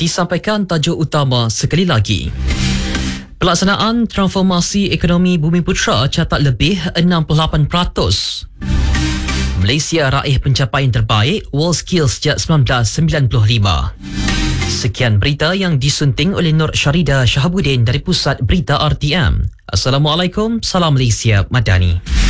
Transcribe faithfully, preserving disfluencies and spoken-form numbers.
Disampaikan tajuk utama sekali lagi. Pelaksanaan transformasi ekonomi Bumiputera catat lebih enam puluh lapan peratus. Malaysia raih pencapaian terbaik World Skills sejak seribu sembilan ratus sembilan puluh lima. Sekian berita yang disunting oleh Nur Syarida Shahabuddin dari Pusat Berita R T M. Assalamualaikum, salam Malaysia Madani.